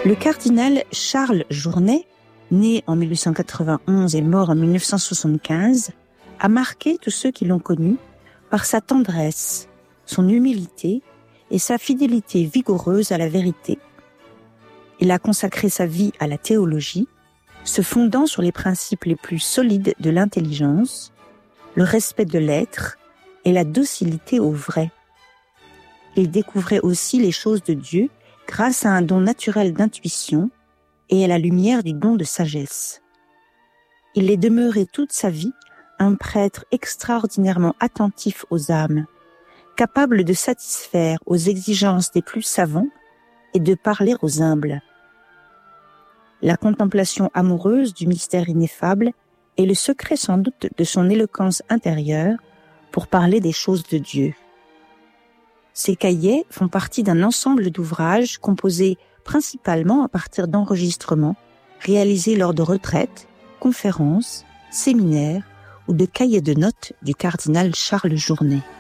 Le cardinal Charles Journet, né en 1891 et mort en 1975, a marqué tous ceux qui l'ont connu par sa tendresse, son humilité et sa fidélité vigoureuse à la vérité. Il a consacré sa vie à la théologie, se fondant sur les principes les plus solides de l'intelligence, le respect de l'être et la docilité au vrai. Il découvrait aussi les choses de Dieu grâce à un don naturel d'intuition et à la lumière du don de sagesse. Il est demeuré toute sa vie un prêtre extraordinairement attentif aux âmes, capable de satisfaire aux exigences des plus savants et de parler aux humbles. La contemplation amoureuse du mystère ineffable est le secret sans doute de son éloquence intérieure pour parler des choses de Dieu. Ces cahiers font partie d'un ensemble d'ouvrages composés principalement à partir d'enregistrements réalisés lors de retraites, conférences, séminaires ou de cahiers de notes du cardinal Charles Journet.